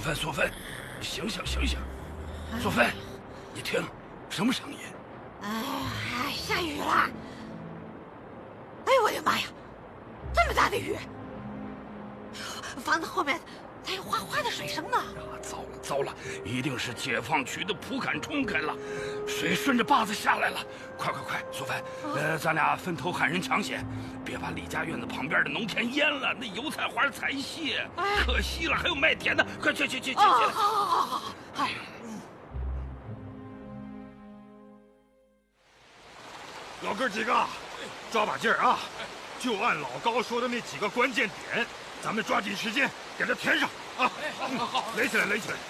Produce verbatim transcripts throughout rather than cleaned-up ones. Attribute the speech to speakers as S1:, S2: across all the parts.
S1: 芬，索芬，醒醒醒醒！索芬，你听，什么声音？
S2: 哎，下雨了！哎呦我的妈呀，这么大的雨！房子后面还有哗哗的水声呢。
S1: 啊，糟了糟了，一定是解放区的蒲坎冲开了，水顺着坝子下来了。快快快，索芬，呃，咱俩分头喊人抢险，别把李家院子旁边的农田淹了，那油菜花才谢，可惜了，还有麦田呢。快去去去去去！
S2: 好好好好好好。
S3: 老哥几个，抓把劲儿啊！就按老高说的那几个关键点，咱们抓紧时间给它填上啊！好，好，垒起来，垒起来！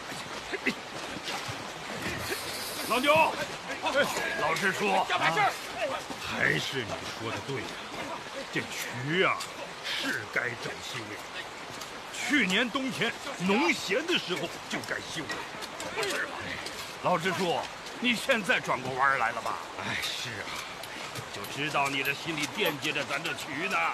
S3: 老牛，老实说，
S1: 加把劲儿！
S3: 还是你说的对呀，这渠啊是该整修了。去年冬天农闲的时候就该修了。
S1: 不是吧？老支书，你现在转过弯来了吧？
S3: 哎，是啊，
S1: 就知道你这心里惦记着咱这渠呢。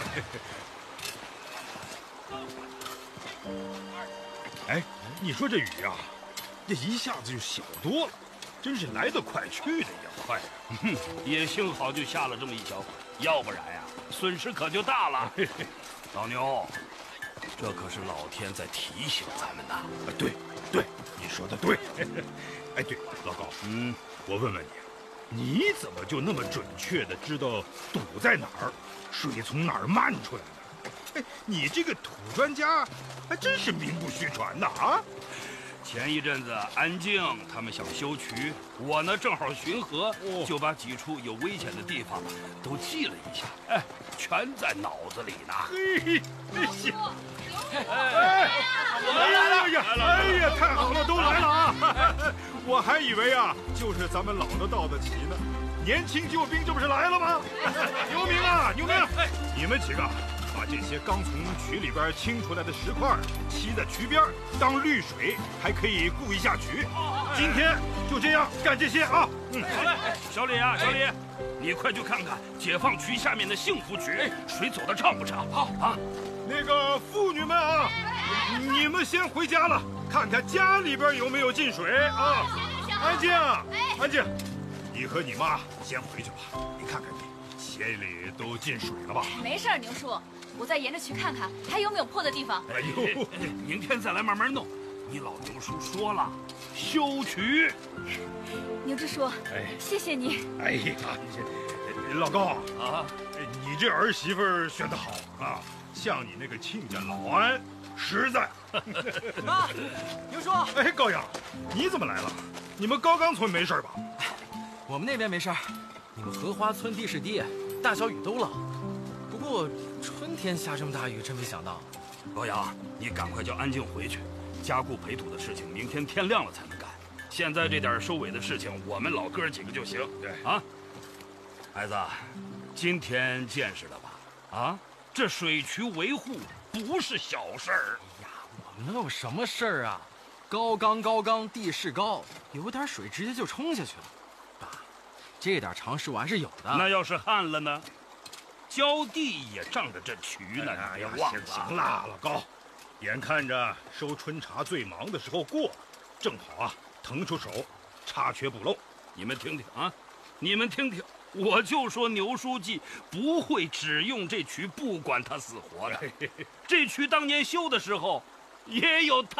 S3: 哎，你说这雨啊，这一下子就小多了，真是来得快，去得也快。
S1: 哼，也幸好就下了这么一小会，要不然呀，损失可就大了。老牛，这可是老天在提醒咱们呐。
S3: 对，对，你说的对。哎，对，老高，
S1: 嗯，
S3: 我问问你，你怎么就那么准确的知道堵在哪儿，水从哪儿漫出来的？哎，你这个土专家还真是名不虚传呐啊！
S1: 前一阵子安静他们想修渠，我呢正好巡河，
S3: 哦、
S1: 就把几处有危险的地方都记了一下，哎，全在脑子里呢。
S3: 嘿，
S2: 行。
S3: 哎，哎呀呀，哎呀，太好了，都来了啊！我还以为啊，就是咱们老的到得齐呢。年轻救兵这不是来了吗？牛明啊，牛明，你们几个把这些刚从渠里边清出来的石块砌在渠边，当滤水，还可以固一下渠。今天就这样干这些啊！
S1: 嗯，好嘞，小李啊，小李，你快去看看解放渠下面的幸福渠，水走得畅不畅？好啊。
S3: 那个妇女们啊，你们先回家了，看看家里边有没有进水啊！安静，安静，你和你妈先回去吧。你看看你鞋里都进水了吧？
S4: 没事，牛叔，我再沿着渠看看还有没有破的地方。
S3: 哎呦，
S1: 明天再来慢慢弄。你老牛叔说了，修渠。
S4: 牛支书，哎，谢谢你。
S3: 哎呀，老高
S1: 啊，
S3: 你这儿媳妇选得好啊！像你那个亲家老安，实在。
S5: 妈，牛叔，
S3: 哎，高阳，你怎么来了？你们高岗村没事吧？
S5: 我们那边没事儿，你们荷花村地是低，大小雨都涝。不过春天下这么大雨，真没想到。
S1: 高阳，你赶快叫安静回去，加固培土的事情，明天天亮了才能干。现在这点收尾的事情，我们老哥几个就行。
S3: 对
S1: 啊，孩子，今天见识了吧？啊？这水渠维护不是小事儿。
S5: 哎呀，我们能有什么事儿啊？高岗高岗，地势高，有点水直接就冲下去了。爸，这点常识我还是有的。
S1: 那要是旱了呢？浇地也仗着这渠呢，
S3: 哎呀，
S1: 你别忘了。
S3: 行了，老高，眼看着收春茶最忙的时候过了，正好啊，腾出手，查缺补漏。
S1: 你们听听啊，你们听听。我就说牛书记不会只用这渠，不管他死活的。这渠当年修的时候，也有他。